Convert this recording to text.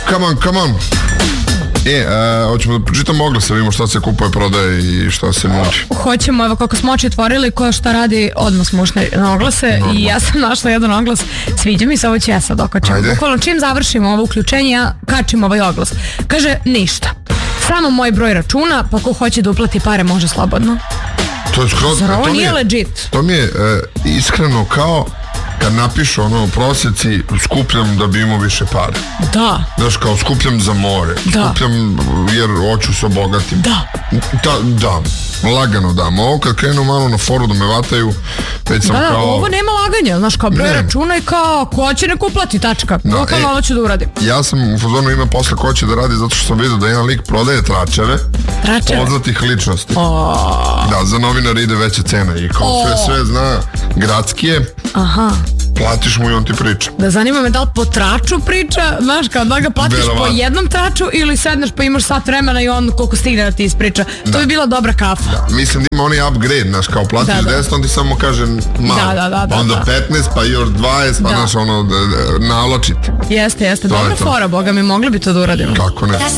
come on. Hoćemo da pročitamo oglase, vidimo šta se kupuje, prodaje i šta se nudi. Hoćemo, evo kako smo oči otvorili, ko šta radi, odmah smo ušli na oglase. I ja sam našla jedan oglas, sviđa mi se, ovo ću ja sad okačim. Bukvalno čim završimo ovo uključenje, ja kačim ovaj oglas. Kaže, ništa, samo moj broj računa, pa ko hoće da uplati pare može slobodno. To je skroz... Zar ovo nije legit? To mi je iskreno kao kad napišu prosjeci, skupljam da bi imao više para. Da. Znaš, kao skupljam za more. Da. Skupljam jer hoću se obogatim. Da, lagano dam. Ovo kad krenu malo na foru da me vataju, već sam kao... ovo nema laganja, znaš, kao broj računa i kao ko će neko uplati, tačka. Bukvalno ovo ću da uradim. Ja sam u fazonu ime posle ko će da radi zato što sam vidio da jedan lik prodaje tračeve. Poznatih ličnosti. Da, za novinara ide veća cena i kao sve zna gradskije. Aha. Platiš mu i on ti priča. Da, zanima me da li po traču priča, znaš, kao da ga platiš po jednom traču ili sedneš pa imaš sat vremena i on koliko stigne da ti ispriča. To bi bila dobra kafa. Mislim da ima onaj upgrade, znaš, kao platiš 10, on ti samo kaže malo. Onda 15, pa još 20, pa znaš, naločiti. Jeste, dobra fora, boga mi, mogli bi to da uradimo. Kako ne.